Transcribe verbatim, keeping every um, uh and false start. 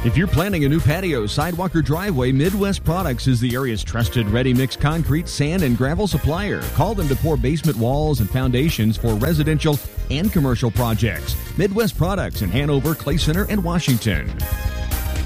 If you're planning a new patio, sidewalk, or driveway, Midwest Products is the area's trusted ready-mix concrete, sand, and gravel supplier. Call them to pour basement walls and foundations for residential and commercial projects. Midwest Products in Hanover, Clay Center, and Washington.